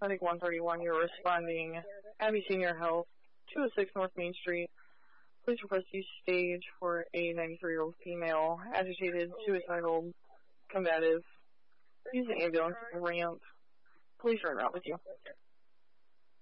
Clinic 131, you're responding Abbey Senior Health, 206 North Main Street. Please request use stage for a 93-year-old female, agitated, suicidal, combative. Use the ambulance ramp. Police are out with you.